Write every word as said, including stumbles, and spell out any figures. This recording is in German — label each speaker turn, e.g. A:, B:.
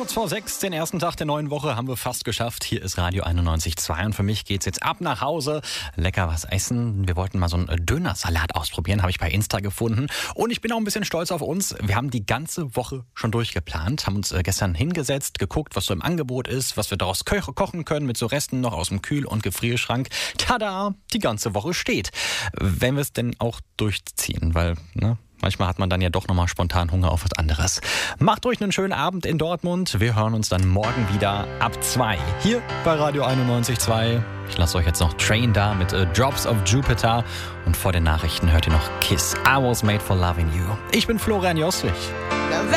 A: Kurz vor sechs, den ersten Tag der neuen Woche, haben wir fast geschafft. Hier ist Radio einundneunzig Komma zwei und für mich geht's jetzt ab nach Hause. Lecker was essen. Wir wollten mal so einen Dönersalat ausprobieren, habe ich bei Insta gefunden. Und ich bin auch ein bisschen stolz auf uns. Wir haben die ganze Woche schon durchgeplant, haben uns gestern hingesetzt, geguckt, was so im Angebot ist, was wir daraus ko- kochen können mit so Resten noch aus dem Kühl- und Gefrierschrank. Tada, die ganze Woche steht. Wenn wir es denn auch durchziehen, weil, ne? Manchmal hat man dann ja doch nochmal spontan Hunger auf was anderes. Macht euch einen schönen Abend in Dortmund. Wir hören uns dann morgen wieder ab zwei. Hier bei Radio einundneunzig Komma zwei. Ich lasse euch jetzt noch Train da mit uh, Drops of Jupiter. Und vor den Nachrichten hört ihr noch Kiss. I was made for loving you. Ich bin Florian Joswig.